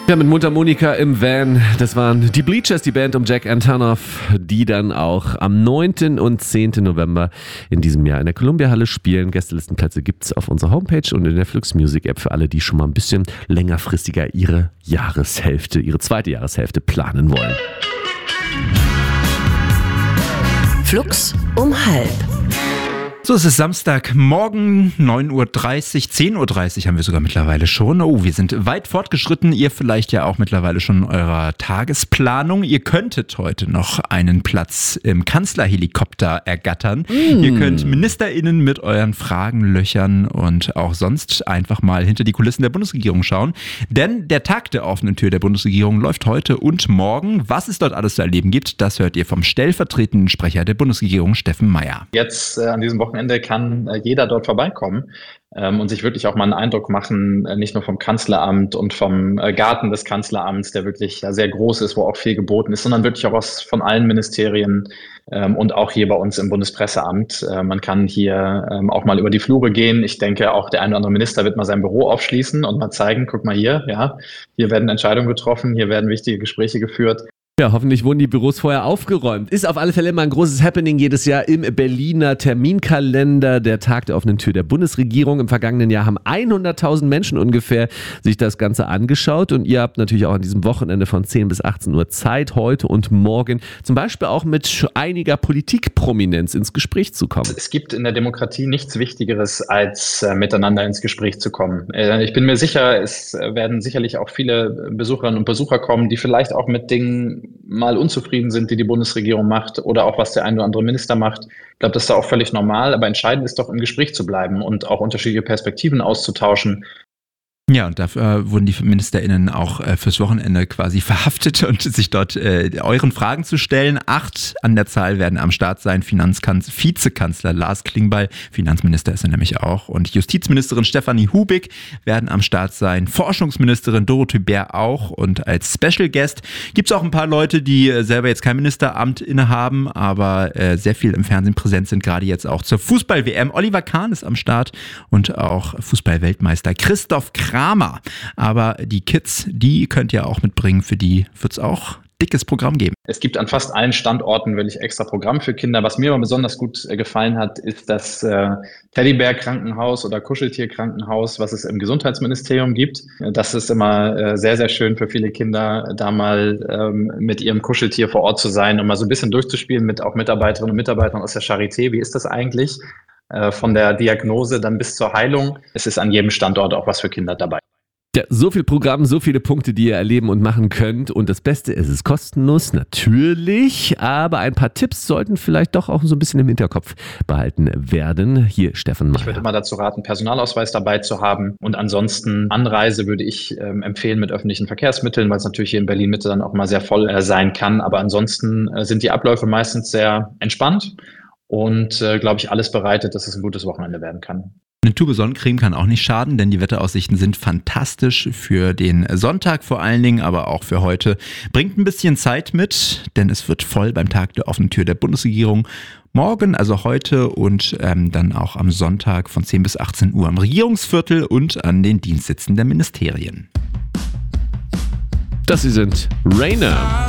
Ja, mit Mundharmonika im Van. Das waren die Bleachers, die Band um Jack Antonoff, die dann auch am 9. und 10. November in diesem Jahr in der Columbia-Halle spielen. Gästelistenplätze gibt's auf unserer Homepage und in der Flux Music App für alle, die schon mal ein bisschen längerfristiger ihre zweite Jahreshälfte planen wollen. Flux um halb. So, es ist Samstagmorgen, 9.30 Uhr, 10.30 Uhr haben wir sogar mittlerweile schon. Oh, wir sind weit fortgeschritten. Ihr vielleicht ja auch mittlerweile schon in eurer Tagesplanung. Ihr könntet heute noch einen Platz im Kanzlerhelikopter ergattern. Ihr könnt MinisterInnen mit euren Fragen löchern und auch sonst einfach mal hinter die Kulissen der Bundesregierung schauen. Denn der Tag der offenen Tür der Bundesregierung läuft heute und morgen. Was es dort alles zu erleben gibt, das hört ihr vom stellvertretenden Sprecher der Bundesregierung, Steffen Meier. Jetzt an diesem Wochenende kann jeder dort vorbeikommen und sich wirklich auch mal einen Eindruck machen, nicht nur vom Kanzleramt und vom Garten des Kanzleramts, der wirklich sehr groß ist, wo auch viel geboten ist, sondern wirklich auch von allen Ministerien und auch hier bei uns im Bundespresseamt. Man kann hier auch mal über die Flure gehen. Ich denke, auch der eine oder andere Minister wird mal sein Büro aufschließen und mal zeigen, guck mal hier, ja, hier werden Entscheidungen getroffen, hier werden wichtige Gespräche geführt. Ja, hoffentlich wurden die Büros vorher aufgeräumt. Ist auf alle Fälle immer ein großes Happening jedes Jahr im Berliner Terminkalender. Der Tag der offenen Tür der Bundesregierung. Im vergangenen Jahr haben 100.000 Menschen ungefähr sich das Ganze angeschaut. Und ihr habt natürlich auch an diesem Wochenende von 10 bis 18 Uhr Zeit, heute und morgen, zum Beispiel auch mit einiger Politikprominenz ins Gespräch zu kommen. Es gibt in der Demokratie nichts Wichtigeres, als miteinander ins Gespräch zu kommen. Ich bin mir sicher, es werden sicherlich auch viele Besucherinnen und Besucher kommen, die vielleicht auch mit Dingen mal unzufrieden sind, die Bundesregierung macht oder auch was der ein oder andere Minister macht. Ich glaube, das ist da auch völlig normal, aber entscheidend ist doch, im Gespräch zu bleiben und auch unterschiedliche Perspektiven auszutauschen. Ja, und dafür wurden die MinisterInnen auch fürs Wochenende quasi verhaftet und sich dort euren Fragen zu stellen. 8 an der Zahl werden am Start sein. Vizekanzler Lars Klingbeil, Finanzminister ist er nämlich auch, und Justizministerin Stefanie Hubig werden am Start sein. Forschungsministerin Dorothee Bär auch, und als Special Guest gibt es auch ein paar Leute, die selber jetzt kein Ministeramt innehaben, aber sehr viel im Fernsehen präsent sind, gerade jetzt auch zur Fußball-WM. Oliver Kahn ist am Start und auch Fußball-Weltmeister Christoph Kramer. Aber die Kids, die könnt ihr auch mitbringen, für die wird es auch dickes Programm geben. Es gibt an fast allen Standorten wirklich extra Programm für Kinder. Was mir aber besonders gut gefallen hat, ist das Teddybär-Krankenhaus oder Kuscheltier-Krankenhaus, was es im Gesundheitsministerium gibt. Das ist immer sehr, sehr schön für viele Kinder, da mal mit ihrem Kuscheltier vor Ort zu sein und mal so ein bisschen durchzuspielen mit auch Mitarbeiterinnen und Mitarbeitern aus der Charité. Wie ist das eigentlich? Von der Diagnose dann bis zur Heilung. Es ist an jedem Standort auch was für Kinder dabei. Ja, so viel Programm, so viele Punkte, die ihr erleben und machen könnt. Und das Beste, es ist kostenlos, natürlich. Aber ein paar Tipps sollten vielleicht doch auch so ein bisschen im Hinterkopf behalten werden. Hier Steffen Meier. Ich würde immer dazu raten, Personalausweis dabei zu haben. Und ansonsten Anreise würde ich empfehlen mit öffentlichen Verkehrsmitteln, weil es natürlich hier in Berlin-Mitte dann auch mal sehr voll sein kann. Aber ansonsten sind die Abläufe meistens sehr entspannt. Und, glaube ich, alles bereitet, dass es ein gutes Wochenende werden kann. Eine Tube Sonnencreme kann auch nicht schaden, denn die Wetteraussichten sind fantastisch für den Sonntag vor allen Dingen, aber auch für heute. Bringt ein bisschen Zeit mit, denn es wird voll beim Tag der offenen Tür der Bundesregierung. Morgen, also heute, und dann auch am Sonntag von 10 bis 18 Uhr im Regierungsviertel und an den Dienstsitzen der Ministerien. Das hier sind Rainer.